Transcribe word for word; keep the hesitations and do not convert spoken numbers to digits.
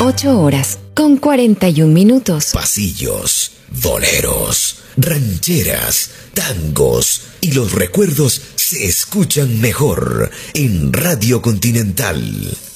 ocho horas con cuarenta y un minutos. Pasillos, boleros, rancheras, tangos y los recuerdos se escuchan mejor en Radio Continental.